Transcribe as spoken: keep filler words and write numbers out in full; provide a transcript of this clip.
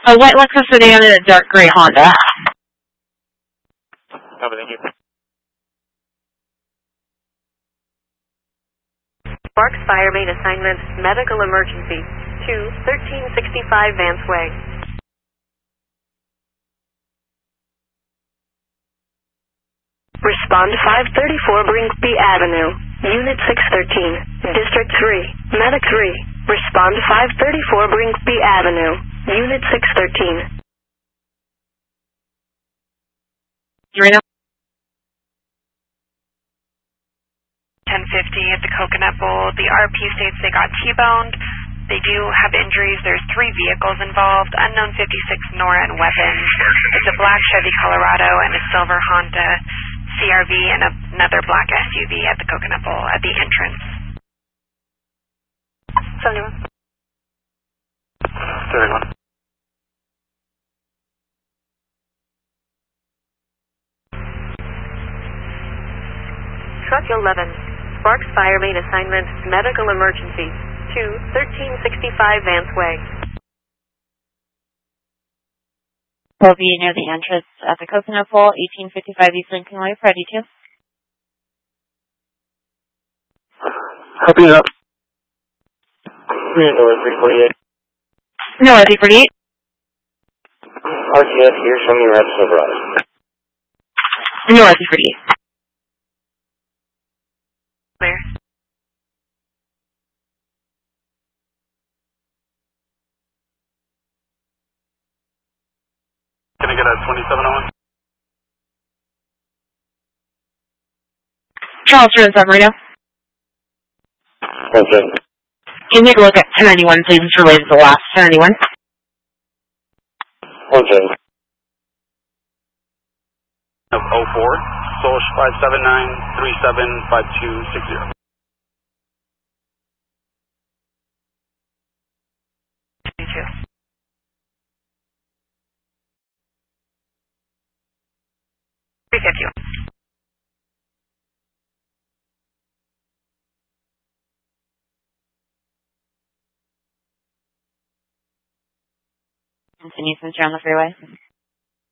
A white Lexus sedan and a dark gray Honda. Copy, thank you. Sparks Fire Main Assignment, Medical Emergency, to thirteen sixty-five Vance Way. Respond to five thirty-four Brinkby Avenue, Unit six thirteen, District three, Medic three. Respond to five thirty-four Brinkby Avenue, Unit six thirteen. Serena? ten fifty at the Coconut Bowl. The R P states they got T-boned. They do have injuries. There's three vehicles involved. Unknown fifty-six Nora and weapons. It's a black Chevy Colorado and a silver Honda C R V and a, another black S U V at the Coconut Bowl at the entrance. seventy-one. seventy-one. Truck eleven, Sparks Fire Main Assignment, Medical Emergency, to thirteen sixty-five Vance Way. Will be near the entrance at the Coconut Bowl, eighteen fifty-five East Lincoln Way, ready to. Copy that. Nora three forty-eight. Nora three forty-eight. R T S here, show me your head Silverado. Nora three forty-eight. Clear. Can I get a twenty-seven oh one? Charleston, San Marino. Okay. Can you take a look at ten ninety-one, please? It's related to the last ten ninety-one. Okay. Of oh four, Soch five seven nine three seven five two six zero. Me too. three fifty. Continue since you're on the freeway.